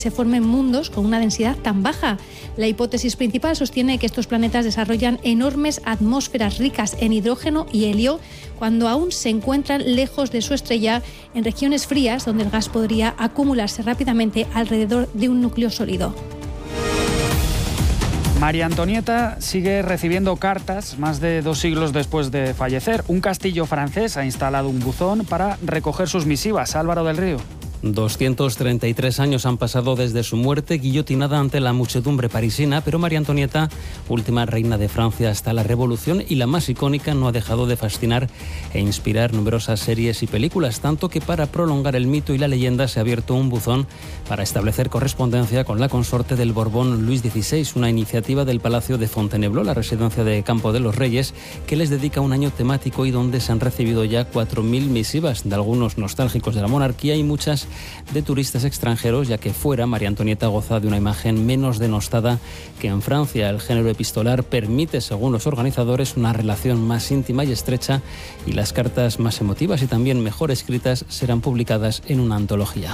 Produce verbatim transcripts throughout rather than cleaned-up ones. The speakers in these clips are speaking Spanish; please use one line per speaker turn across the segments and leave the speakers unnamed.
se formen mundos con una densidad tan baja. La hipótesis principal sostiene que estos planetas desarrollan enormes atmósferas ricas en hidrógeno y helio cuando aún se encuentran lejos de su estrella, en regiones frías donde el gas podría acumularse rápidamente alrededor de un núcleo sólido.
María Antonieta sigue recibiendo cartas más de dos siglos después de fallecer. Un castillo francés ha instalado un buzón para recoger sus misivas. Álvaro del Río.
doscientos treinta y tres años han pasado desde su muerte, guillotinada ante la muchedumbre parisina, pero María Antonieta, última reina de Francia hasta la Revolución y la más icónica, no ha dejado de fascinar e inspirar numerosas series y películas, tanto que para prolongar el mito y la leyenda se ha abierto un buzón para establecer correspondencia con la consorte del Borbón Luis dieciséis, una iniciativa del Palacio de Fontainebleau, la residencia de Campo de los Reyes, que les dedica un año temático y donde se han recibido ya cuatro mil misivas de algunos nostálgicos de la monarquía y muchas de turistas extranjeros, ya que fuera María Antonieta goza de una imagen menos denostada que en Francia. El género epistolar permite, según los organizadores, una relación más íntima y estrecha, y las cartas más emotivas y también mejor escritas serán publicadas en una antología.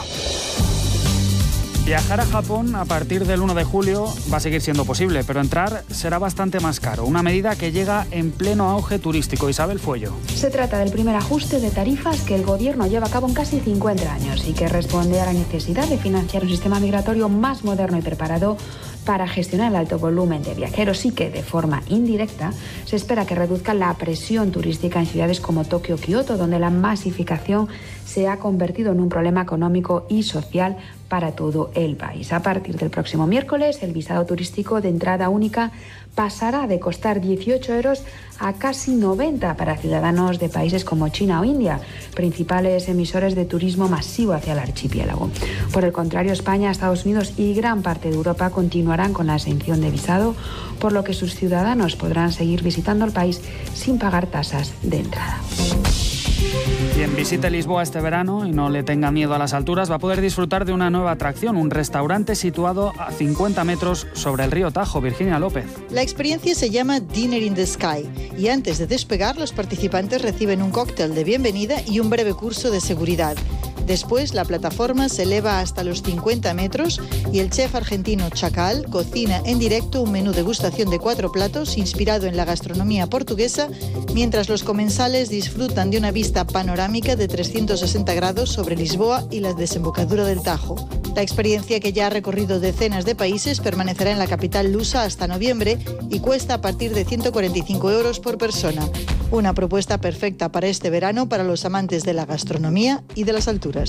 Viajar a Japón a partir del uno de julio va a seguir siendo posible, pero entrar será bastante más caro. Una medida que llega en pleno auge turístico. Isabel Fuello.
Se trata del primer ajuste de tarifas que el Gobierno lleva a cabo en casi cincuenta años y que responde a la necesidad de financiar un sistema migratorio más moderno y preparado para gestionar el alto volumen de viajeros y que, de forma indirecta, se espera que reduzca la presión turística en ciudades como Tokio o Kioto, donde la masificación se ha convertido en un problema económico y social para todo el país. A partir del próximo miércoles, el visado turístico de entrada única pasará de costar dieciocho euros a casi noventa para ciudadanos de países como China o India, principales emisores de turismo masivo hacia el archipiélago. Por el contrario, España, Estados Unidos y gran parte de Europa continuarán con la exención de visado, por lo que sus ciudadanos podrán seguir visitando el país sin pagar tasas de entrada.
Quien visite Lisboa este verano y no le tenga miedo a las alturas va a poder disfrutar de una nueva atracción, un restaurante situado a cincuenta metros sobre el río Tajo. Virginia López.
La experiencia se llama Dinner in the Sky y antes de despegar los participantes reciben un cóctel de bienvenida y un breve curso de seguridad. Después, la plataforma se eleva hasta los cincuenta metros y el chef argentino Chacal cocina en directo un menú degustación de cuatro platos inspirado en la gastronomía portuguesa, mientras los comensales disfrutan de una vista panorámica de trescientos sesenta grados sobre Lisboa y la desembocadura del Tajo. La experiencia, que ya ha recorrido decenas de países, permanecerá en la capital lusa hasta noviembre y cuesta a partir de ciento cuarenta y cinco euros por persona. Una propuesta perfecta para este verano para los amantes de la gastronomía y de las alturas.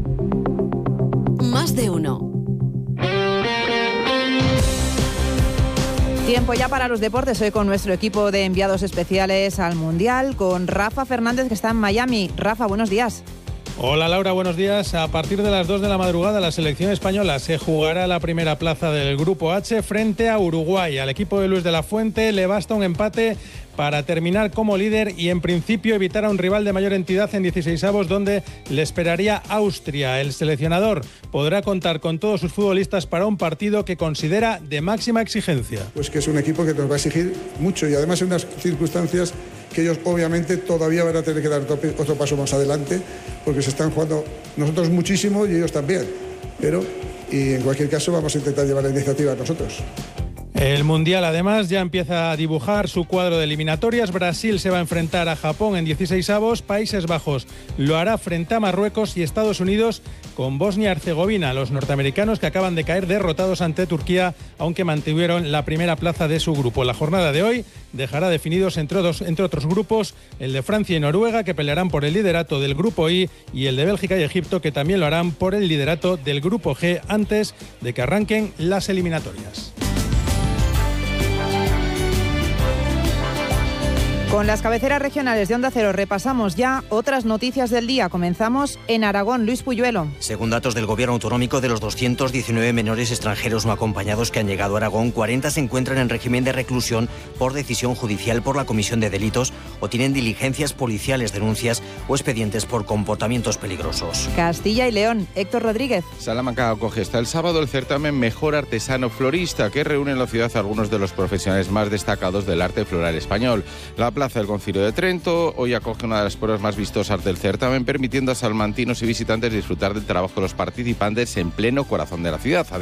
Más de uno.
Tiempo ya para los deportes, hoy con nuestro equipo de enviados especiales al Mundial, con Rafa Fernández, que está en Miami. Rafa, buenos días.
Hola Laura, buenos días. A partir de las dos de la madrugada la selección española se jugará la primera plaza del Grupo H frente a Uruguay. Al equipo de Luis de la Fuente le basta un empate para terminar como líder y en principio evitar a un rival de mayor entidad en dieciseisavos, donde le esperaría Austria. El seleccionador podrá contar con todos sus futbolistas para un partido que considera de máxima exigencia.
Pues que es un equipo que nos va a exigir mucho y además en unas circunstancias que ellos obviamente todavía van a tener que dar otro paso más adelante, porque se están jugando nosotros muchísimo y ellos también, pero y en cualquier caso vamos a intentar llevar la iniciativa nosotros.
El Mundial además ya empieza a dibujar su cuadro de eliminatorias. Brasil se va a enfrentar a Japón en dieciseisavos, Países Bajos lo hará frente a Marruecos y Estados Unidos con Bosnia-Herzegovina, los norteamericanos que acaban de caer derrotados ante Turquía, aunque mantuvieron la primera plaza de su grupo. La jornada de hoy dejará definidos entre, dos, entre otros grupos el de Francia y Noruega, que pelearán por el liderato del grupo I, y el de Bélgica y Egipto, que también lo harán por el liderato del grupo G antes de que arranquen las eliminatorias.
Con las cabeceras regionales de Onda Cero repasamos ya otras noticias del día. Comenzamos en Aragón. Luis Puyuelo.
Según datos del Gobierno autonómico, de los doscientos diecinueve menores extranjeros no acompañados que han llegado a Aragón, cuarenta se encuentran en régimen de reclusión por decisión judicial por la comisión de delitos o tienen diligencias policiales, denuncias o expedientes por comportamientos peligrosos.
Castilla y León. Héctor Rodríguez.
Salamanca acoge hasta el sábado el certamen Mejor Artesano Florista, que reúne en la ciudad a algunos de los profesionales más destacados del arte floral español. La Plaza del Concilio de Trento. Hoy acoge una de las pruebas más vistosas del certamen, permitiendo a salmantinos y visitantes disfrutar del trabajo de los participantes en pleno corazón de la ciudad.